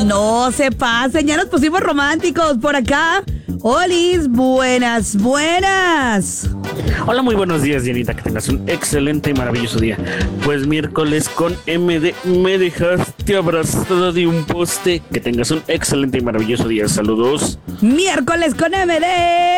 No se pasen, ya nos pusimos románticos por acá. Olis, buenas. Hola, muy buenos días, Dianita. Que tengas un excelente y maravilloso día. Pues miércoles con MD, me dejaste abrazada de un poste. Que tengas un excelente y maravilloso día. Saludos. Miércoles con MD.